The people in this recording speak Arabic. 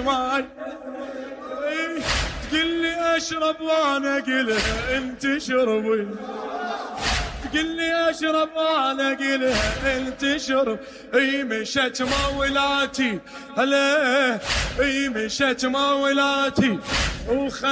ماي. تقول لي اشرب وانا اقلها انت شربي، تقول لي اشرب وانا اقلها انت شرب. اي مشت مولاتي هلا، اي مشت مولاتي